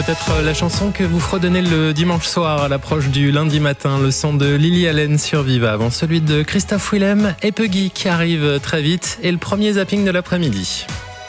Peut-être la chanson que vous fredonnez le dimanche soir à l'approche du lundi matin, le son de Lily Allen sur Viva, avant celui de Christophe Willem et Puggy qui arrive très vite et le premier zapping de l'après-midi.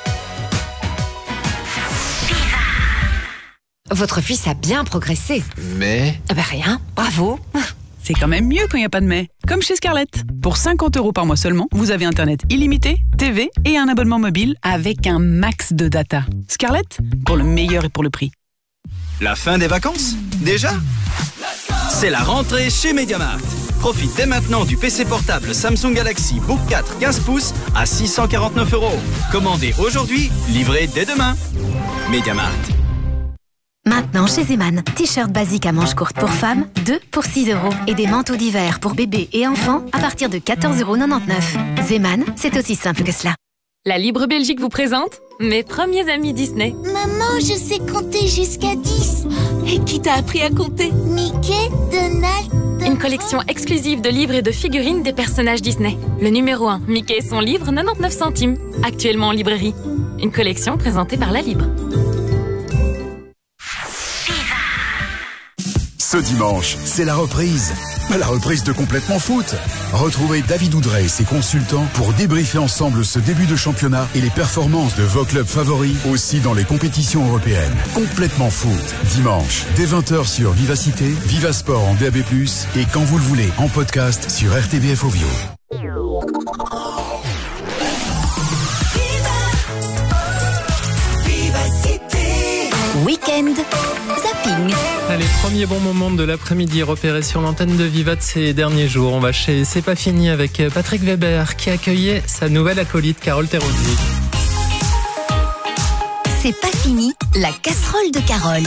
Votre fils a bien progressé. Mais... Rien, bravo. C'est quand même mieux quand il n'y a pas de mais. Comme chez Scarlett. Pour 50 € par mois seulement, vous avez Internet illimité, TV et un abonnement mobile avec un max de data. Scarlett, pour le meilleur et pour le prix. La fin des vacances? Déjà? C'est la rentrée chez MediaMarkt. Profite dès maintenant du PC portable Samsung Galaxy Book 4 15 pouces à 649 €. Commandez aujourd'hui, livré dès demain. MediaMarkt. Maintenant chez Zeman, t-shirt basique à manches courtes pour femmes, 2 pour 6 € et des manteaux d'hiver pour bébés et enfants à partir de 14,99 €. Zeman, c'est aussi simple que cela. La Libre Belgique vous présente mes premiers amis Disney. Maman, je sais compter jusqu'à 10. Et qui t'a appris à compter? Mickey, Donald... Une collection exclusive de livres et de figurines des personnages Disney. Le numéro 1, Mickey et son livre, 99 centimes. Actuellement en librairie. Une collection présentée par La Libre. Ce dimanche, c'est la reprise. La reprise de Complètement Foot. Retrouvez David Oudrey et ses consultants pour débriefer ensemble ce début de championnat et les performances de vos clubs favoris aussi dans les compétitions européennes. Complètement Foot. Dimanche, dès 20h sur Vivacité, Vivasport en DAB+, et quand vous le voulez, en podcast sur RTBF Ovio. Week-end zapping. Allez, premier bon moment de l'après-midi repéré sur l'antenne de Viva de ces derniers jours. On va chez C'est pas fini avec Patrick Weber qui accueillait sa nouvelle acolyte Carole Terozzi. C'est pas fini, la casserole de Carole.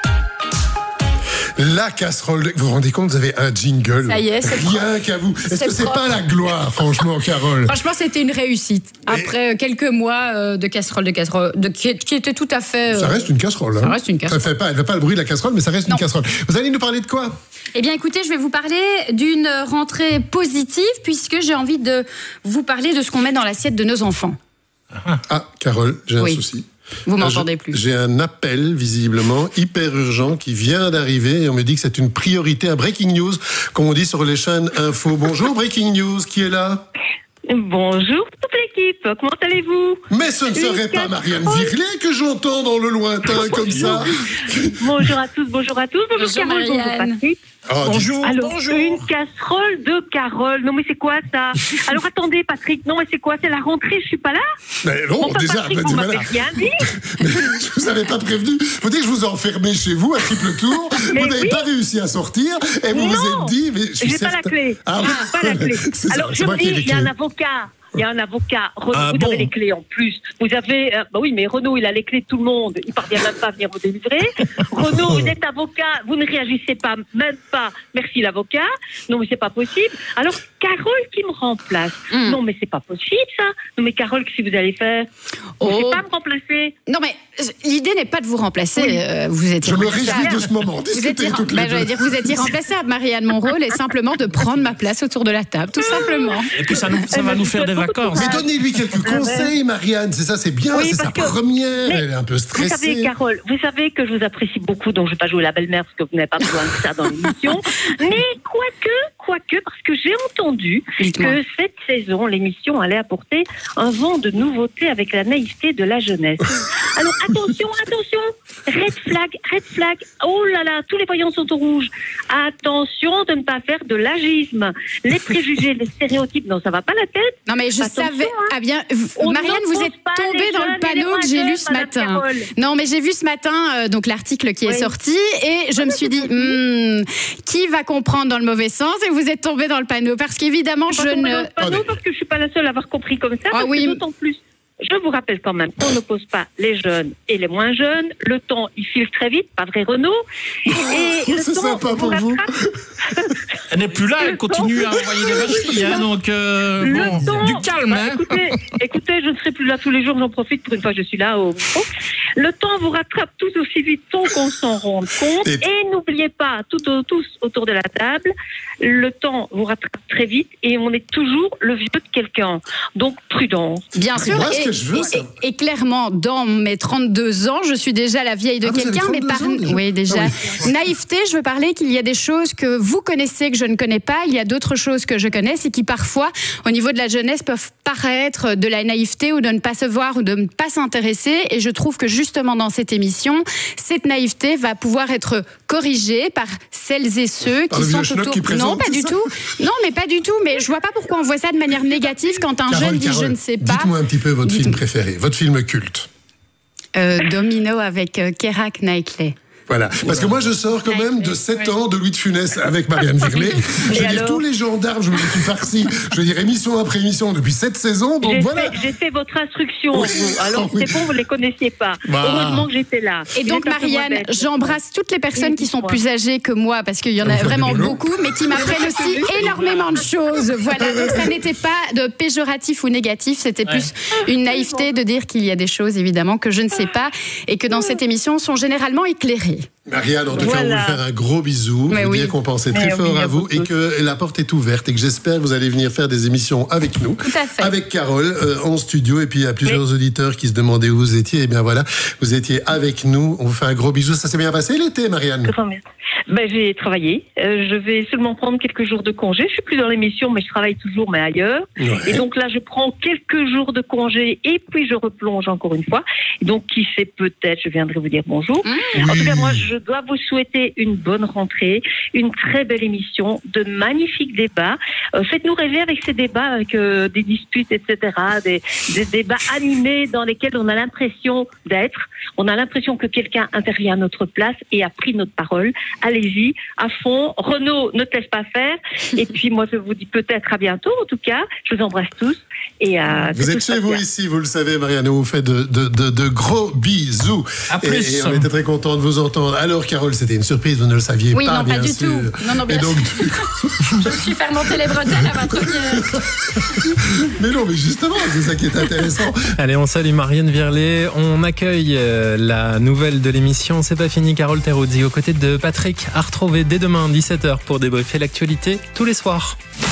La casserole, vous vous rendez compte, vous avez un jingle. Ça y est, c'est rien qu'à vous. Est-ce que c'est pas la gloire, franchement, Carole? Franchement, c'était une réussite. Après quelques mois de casserole, qui était tout à fait... Ça reste une casserole. Ça reste une casserole. Elle fait pas le bruit de la casserole, mais ça reste une casserole. Vous allez nous parler de quoi? Eh bien, écoutez, je vais vous parler d'une rentrée positive, puisque j'ai envie de vous parler de ce qu'on met dans l'assiette de nos enfants. Ah, Carole, j'ai un souci. Vous m'entendez plus. J'ai un appel, visiblement, hyper urgent, qui vient d'arriver et on me dit que c'est une priorité à Breaking News, comme on dit sur les chaînes info. Bonjour Breaking News, qui est là? Bonjour toute l'équipe, comment allez-vous? Mais ce ne serait pas Marianne Virlet que j'entends dans le lointain comme ça. Bonjour à tous, bonjour Carole, bonjour Patrick. Oh, bonjour. Une casserole de Carole. Non mais c'est quoi ça? Alors attendez Patrick, non mais c'est quoi? C'est la rentrée, je suis pas là? Mais non, déjà, Patrick, vous m'avez rien dit. Mais je vous avais pas prévenu. Vous dites que je vous ai enfermé chez vous à triple tour. Vous n'avez pas réussi à sortir et vous vous êtes dit, mais je suis j'ai pas la clé. Pas la clé. Alors je me dis, il y a un avocat. Il y a un avocat. Renaud, vous avez les clés en plus. Vous avez... oui, mais Renaud, il a les clés de tout le monde. Il ne parvient même pas à venir vous délivrer. Renaud, vous êtes avocat. Vous ne réagissez pas, même pas. Merci, l'avocat. Non, mais c'est pas possible. Alors, Carole qui me remplace. Non, mais c'est pas possible, ça. Non, mais Carole, qu'est-ce que vous allez faire? Vous ne pas me remplacer. Non, mais l'idée n'est pas de vous remplacer. Vous êtes je me réjouis de ce moment. Vous êtes irremplaçable, Marianne. Mon rôle est simplement de prendre ma place autour de la table, tout simplement. Et puis ça va nous faire des vacances. Mais donnez-lui quelques conseils, Marianne. C'est ça, c'est bien. C'est sa première. Elle est un peu stressée. Vous savez, Carole, vous savez que je vous apprécie beaucoup, donc je ne vais pas jouer la belle-mère parce que vous n'avez pas besoin de ça dans l'émission. Mais quoique, parce que j'ai entendu que cette saison, l'émission allait apporter un vent de nouveauté avec la naïveté de la jeunesse. Alors attention, red flag. Oh là là, tous les voyants sont au rouge. Attention de ne pas faire de l'agisme. Les préjugés, les stéréotypes, non, ça va pas la tête. Non mais je savais. Ah bien, Marianne, vous êtes tombée dans le panneau que j'ai lu ce matin. Non mais j'ai vu ce matin donc l'article qui est sorti et je me suis dit qui va comprendre dans le mauvais sens, et vous êtes tombée dans le panneau parce qu'évidemment je ne. Dans le panneau parce que je suis pas la seule à avoir compris comme ça. Ah oui. D'autant plus. Je vous rappelle quand même qu'on n'oppose pas les jeunes et les moins jeunes. Le temps, il file très vite, pas vrai Renaud? Et c'est sympa pour vous. Elle n'est plus là, elle continue à envoyer des vacheries, donc du calme. Écoutez, je ne serai plus là tous les jours, j'en profite pour une fois je suis là au micro. Le temps vous rattrape tout aussi vite sans qu'on s'en rende compte. Et n'oubliez pas, tous autour de la table, le temps vous rattrape très vite et on est toujours le vieux de quelqu'un. Donc prudence. Bien sûr. Moi, ce que je veux ça. Et clairement, dans mes 32 ans, je suis déjà la vieille de quelqu'un, mais naïveté, je veux parler qu'il y a des choses que vous connaissez que je ne connais pas, il y a d'autres choses que je connais et qui parfois, au niveau de la jeunesse, peuvent paraître de la naïveté ou de ne pas se voir ou de ne pas s'intéresser. Et je trouve que justement dans cette émission, cette naïveté va pouvoir être corrigée par celles et ceux qui sont autour. Non, pas du tout. Non, mais pas du tout. Mais je vois pas pourquoi on voit ça de manière négative quand un jeune dit je ne sais pas. Dites-moi un petit peu votre film préféré, votre film culte. Domino avec Keira Knightley. Voilà, parce que moi je sors quand même de 7 ans de Louis de Funès avec Marianne Virlé. Je veux dire, tous les gendarmes, je me suis farci, je veux dire, émission après émission depuis 7 saisons, donc voilà. J'ai fait votre instruction, alors c'est bon, vous ne les connaissiez pas. Heureusement que j'étais là. Et donc Marianne, j'embrasse toutes les personnes qui sont plus âgées que moi, parce qu'il y en a vraiment beaucoup, mais qui m'apprennent aussi énormément de choses. Voilà, donc ça n'était pas de péjoratif ou négatif, c'était plus une naïveté de dire qu'il y a des choses, évidemment, que je ne sais pas, et que dans cette émission sont généralement écllairées. Marianne, en tout cas, on vous faire un gros bisou. Vous dire qu'on pensait très fort à vous et que la porte est ouverte et que j'espère que vous allez venir faire des émissions avec nous, avec Carole, en studio. Et puis, il y a plusieurs auditeurs qui se demandaient où vous étiez. Et bien voilà, vous étiez avec nous. On vous fait un gros bisou. Ça s'est bien passé l'été, Marianne? J'ai travaillé. Je vais seulement prendre quelques jours de congé. Je suis plus dans l'émission, mais je travaille toujours, mais ailleurs. Et donc là, je prends quelques jours de congé et puis je replonge encore une fois. Donc, qui sait, peut-être, je viendrai vous dire bonjour. En tout cas, moi, je dois vous souhaiter une bonne rentrée, une très belle émission, de magnifiques débats. Faites-nous rêver avec ces débats, avec des disputes, etc., des débats animés dans lesquels on a l'impression d'être. On a l'impression que quelqu'un intervient à notre place et a pris notre parole. Allez-y, à fond. Renaud, ne te laisse pas faire. Et puis, moi, je vous dis peut-être à bientôt, en tout cas. Je vous embrasse tous. Et vous êtes chez vous ici, vous le savez, Marianne, on vous fait de gros bisous. Et on était très contents de vous entendre. Alors, Carole, c'était une surprise, vous ne le saviez pas, non, bien pas du sûr. tout. Non, bien sûr. Je me suis fait remonter les bretelles à ma première. Mais non, mais justement, c'est ça qui est intéressant. Allez, on salue Marianne Virlé. On accueille la nouvelle de l'émission. C'est pas fini, Carole Teruzzi, aux côtés de Patrick, à retrouver dès demain, 17h, pour débriefer l'actualité tous les soirs.